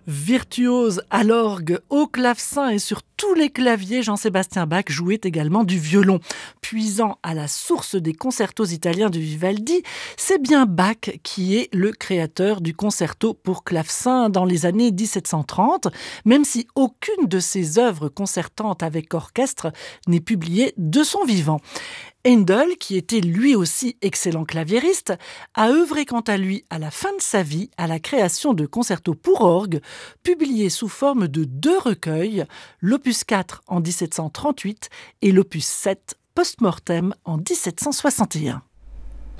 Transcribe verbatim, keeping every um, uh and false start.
Virtuose à l'orgue, au clavecin et sur tous les claviers, Jean-Sébastien Bach jouait également du violon. Puisant à la source des concertos italiens de Vivaldi, c'est bien Bach qui est le créateur du concerto pour clavecin dans les années dix-sept cent trente, même si aucune de ses œuvres concertantes avec orchestre n'est publiée de son vivant. Handel, qui était lui aussi excellent claviériste, a œuvré quant à lui à la fin de sa vie à la création de concertos pour orgue, publiés sous forme de deux recueils, l'opus quatre en dix-sept cent trente-huit et l'opus sept post-mortem en dix-sept cent soixante et un.